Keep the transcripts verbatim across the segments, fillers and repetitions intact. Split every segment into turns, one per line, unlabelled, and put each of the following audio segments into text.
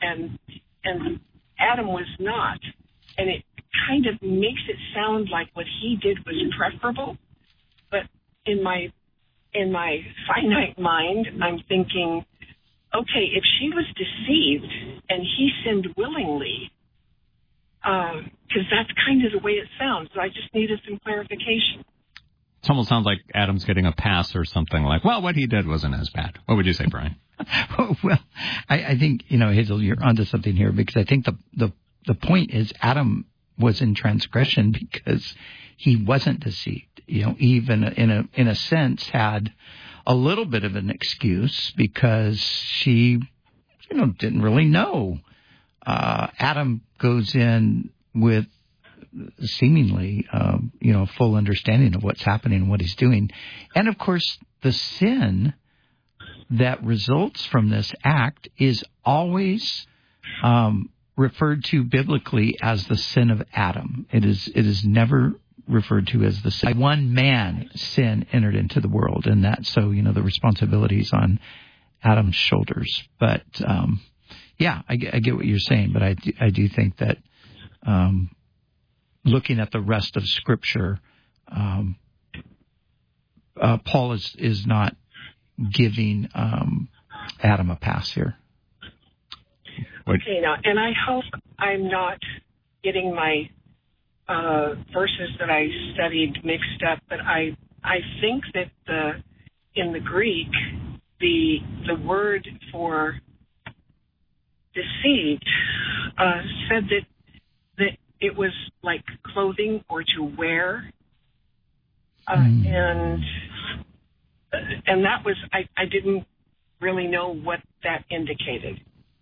and and Adam was not. And it kind of makes it sound like what he did was preferable. But in my in my finite mind, I'm thinking, okay, if she was deceived and he sinned willingly, because uh, that's kind of the way it sounds. So I just needed some clarification.
It almost sounds like Adam's getting a pass or something like, well, what he did wasn't as bad. What would you say, Brian?
Well, I, I think, you know, Hazel, you're onto something here, because I think the, the, the point is Adam was in transgression because he wasn't deceived. You know, Eve, in a, in a, in a sense, had a little bit of an excuse because she, you know, didn't really know. Uh, Adam goes in with seemingly, um, you know, full understanding of what's happening and what he's doing. And, of course, the sin that results from this act is always um, referred to biblically as the sin of Adam. It is it is never referred to as the sin. One man sin entered into the world, and that, so, you know, the responsibility's on Adam's shoulders. But, um, yeah, I, I get what you're saying, but I do, I do think that um, looking at the rest of Scripture, um, uh, Paul is, is not giving um, Adam a pass here.
Okay, now, and I hope I'm not getting my uh, verses that I studied mixed up, but I I think that the in the Greek the the word for deceived uh, said that that it was like clothing or to wear, uh, mm. and and that was I, I didn't really know what that indicated.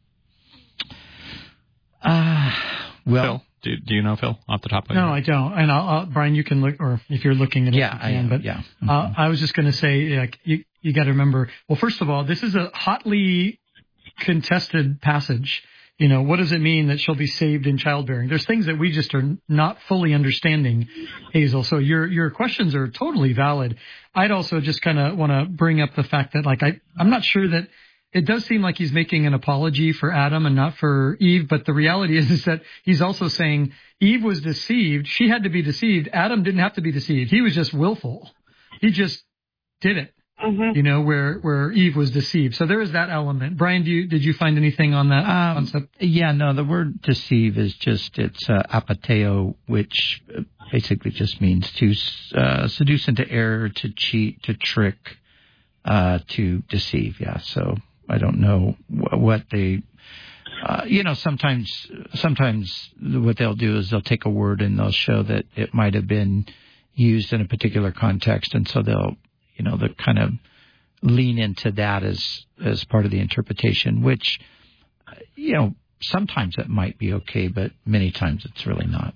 Uh, well,
Phil, do, do you know, Phil, off the top of
your
head?
No, I don't. And I'll, I'll, Brian, you can look, or if you're looking at it,
yeah,
you can.
I am,
but
yeah. Mm-hmm.
uh, I was just going to say, like, you you got to remember. Well, first of all, this is a hotly contested passage. You know, what does it mean that she'll be saved in childbearing? There's things that we just are not fully understanding, Hazel. So your your questions are totally valid. I'd also just kind of want to bring up the fact that, like, I I'm not sure that. It does seem like he's making an apology for Adam and not for Eve, but the reality is, is that he's also saying Eve was deceived. She had to be deceived. Adam didn't have to be deceived. He was just willful. He just did it, mm-hmm. you know, where, where Eve was deceived. So there is that element. Brian, do you, did you find anything on that um, concept?
Yeah, no, the word deceive is just, it's uh, apateo, which basically just means to uh, seduce into error, to cheat, to trick, uh, to deceive. Yeah, so. I don't know what they, uh, you know, sometimes, sometimes what they'll do is they'll take a word and they'll show that it might have been used in a particular context. And so they'll, you know, they'll kind of lean into that as, as part of the interpretation, which, you know, sometimes it might be okay, but many times it's really not.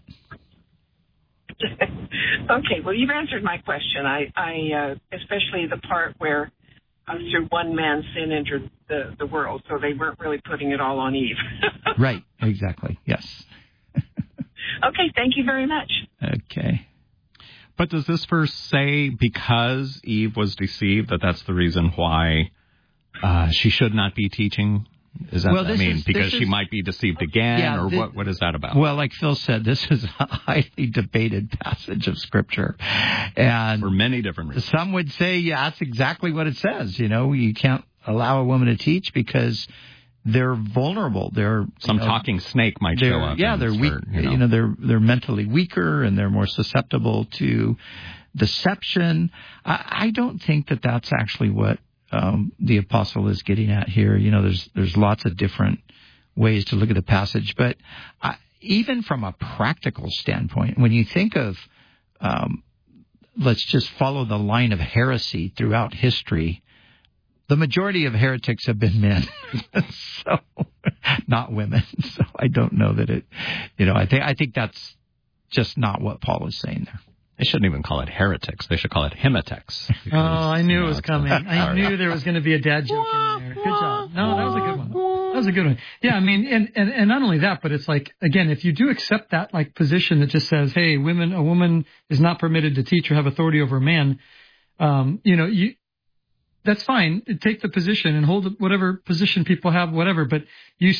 Okay. Well, you've answered my question. I, I, uh, especially the part where, Uh, through one man's sin entered the, the world, so they weren't really putting it all on Eve.
Right, exactly, yes.
Okay, thank you very much.
Okay.
But does this verse say because Eve was deceived that that's the reason why uh, she should not be teaching? Is that
well,
what I mean?
Is,
because she
is,
might be deceived again,
yeah,
or
the,
what? What is that about?
Well, like Phil said, this is a highly debated passage of Scripture. And
for many different reasons.
Some would say, yeah, that's exactly what it says. You know, you can't allow a woman to teach because they're vulnerable. They're
Some
you know,
talking snake might show up.
Yeah, they're
start,
weak.
You know.
you know, they're they're mentally weaker and they're more susceptible to deception. I, I don't think that that's actually what Um, the apostle is getting at here. You know, there's there's lots of different ways to look at the passage, but I, even from a practical standpoint, when you think of, um, let's just follow the line of heresy throughout history, the majority of heretics have been men, so not women. So I don't know that it, you know, I think I think that's just not what Paul is saying there.
They shouldn't even call it heretics. They should call it hemetics.
Because, oh, I knew you know, it was coming. I knew there was going to be a dad joke in there. Good job. No, that was a good one. That was a good one. Yeah, I mean, and, and, and not only that, but it's like, again, if you do accept that like position that just says, hey, women, a woman is not permitted to teach or have authority over a man, um, you know, you, that's fine. Take the position and hold whatever position people have, whatever. But you